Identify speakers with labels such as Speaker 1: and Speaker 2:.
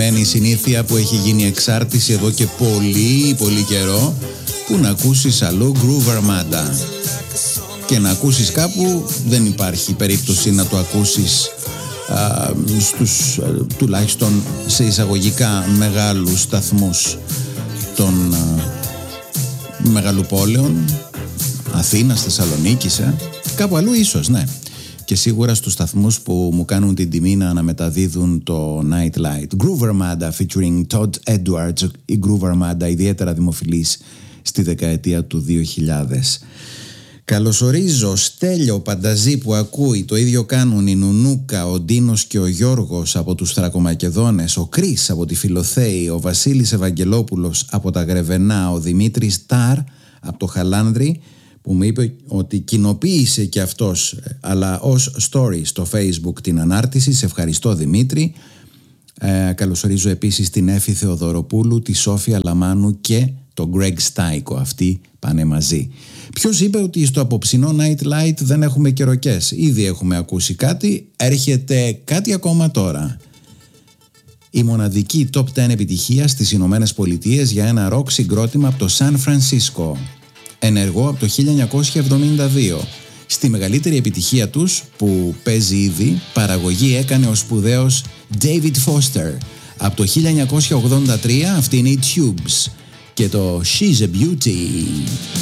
Speaker 1: αγαπημένη συνήθεια που έχει γίνει εξάρτηση εδώ και πολύ καιρό, που να ακούσεις αλλού Groove Armada. Και να ακούσεις κάπου δεν υπάρχει περίπτωση να το ακούσεις στους τουλάχιστον σε εισαγωγικά μεγάλους σταθμούς των μεγαλοπόλεων, Αθήνας, Θεσσαλονίκης, κάπου αλλού ίσως, ναι. Και σίγουρα στους σταθμούς που μου κάνουν την τιμή να αναμεταδίδουν το Night Light. Groove Armada featuring Todd Edwards, η Groove Armada ιδιαίτερα δημοφιλής στη δεκαετία του 2000. Καλωσορίζω Στέλιο Πανταζή που ακούει, το ίδιο κάνουν η Νουνούκα, ο Ντίνος και ο Γιώργος από τους Θρακομακεδόνες, ο Κρίς από τη Φιλοθέη, ο Βασίλης Ευαγγελόπουλος από τα Γρεβενά, ο Δημήτρης Τάρ από το Χαλάνδρι, που μου είπε ότι κοινοποίησε και αυτός, αλλά ως story στο Facebook την ανάρτηση. Σε ευχαριστώ Δημήτρη. Καλωσορίζω επίσης την Έφη Θεοδωροπούλου, τη Σόφια Λαμάνου και τον Greg Στάικο. Αυτοί πάνε μαζί. Ποιος είπε ότι στο απόψινό Night Light δεν έχουμε καιροκές? Ήδη έχουμε ακούσει κάτι, έρχεται κάτι ακόμα τώρα. Η μοναδική top 10 επιτυχία στις Ηνωμένες Πολιτείες για ένα ροκ συγκρότημα από το Σαν Φρανσίσκο. Ενεργό από το 1972. Στη μεγαλύτερη επιτυχία τους, που παίζει ήδη, παραγωγή έκανε ο σπουδαίος David Foster. Από το 1983 αυτή είναι η Tubes και το She's a Beauty.